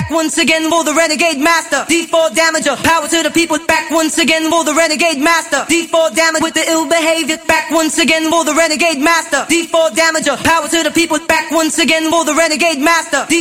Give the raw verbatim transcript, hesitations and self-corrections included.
back once again for the renegade master. D four damager, power to the people, back once again for the renegade master. D four damage with the ill behavior, back once again for the renegade master. D four damager, power to the people, back once again for the renegade master. D